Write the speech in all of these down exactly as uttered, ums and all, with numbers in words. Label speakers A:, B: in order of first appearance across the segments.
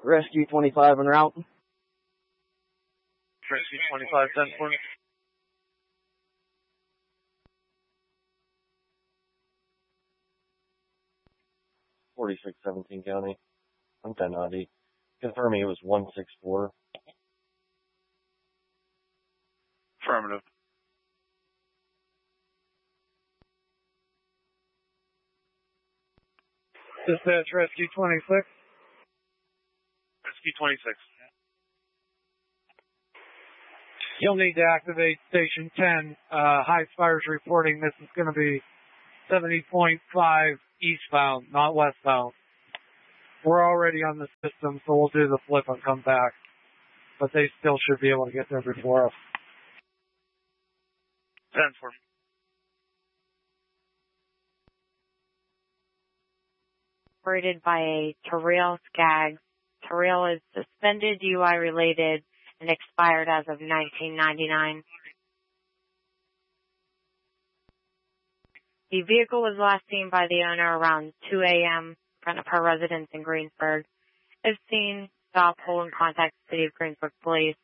A: Rescue twenty-five en route.
B: Rescue twenty-five, ten four.
A: forty-six seventeen County. I'm ten ninety. Confirming it was one six four.
B: Affirmative.
C: Dispatch Rescue twenty-six.
B: Rescue twenty-six.
C: You'll need to activate Station ten. Uh, High Spires reporting this is going to be seventy point five eastbound, not westbound. We're already on the system, so we'll do the flip and come back. But they still should be able to get there before us.
B: ten four.
D: Operated by a Terrell Skaggs. Terrell is suspended, D U I related, and expired as of nineteen ninety-nine. The vehicle was last seen by the owner around two a.m. in front of her residence in Greensburg. If seen, stop, hold, and contact City of Greensburg Police.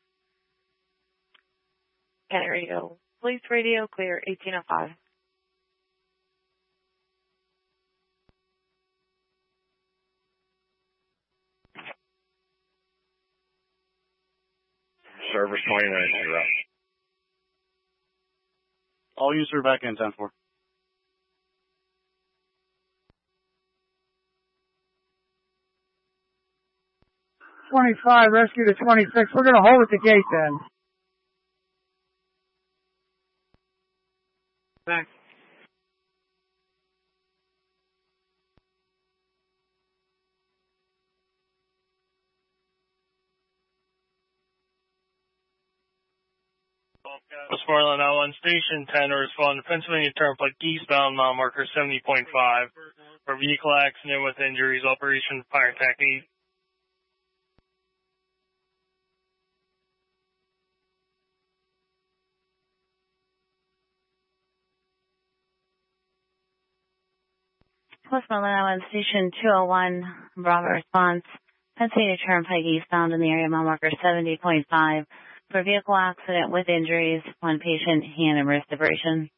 D: County Radio. Police radio clear, eighteen oh five.
B: Service twenty-nine, zero.
E: All user back in, ten four.
C: twenty-five, rescue to twenty-six. We're going to hold at the gate then. Thanks.
B: Westmoreland Outland Station ten, respond to Pennsylvania Turnpike eastbound, mile marker seventy point five. For vehicle accident with injuries, Operation Fire Attack eight.
D: Westmoreland Island Station two oh one, Bravo response. Pennsylvania Turnpike eastbound in the area, mile marker seventy point five. For vehicle accident with injuries, one patient, hand and wrist abrasion.